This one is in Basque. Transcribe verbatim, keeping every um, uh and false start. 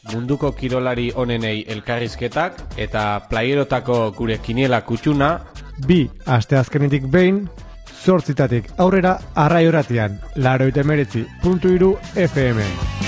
munduko kirolari onenei elkarrizketak eta playerotako gure kiniela kutxuna. Bi asteazkenetik behin, zortzitatik aurrera arrai horatian, laurogeita hemeretzi puntu hiru F M.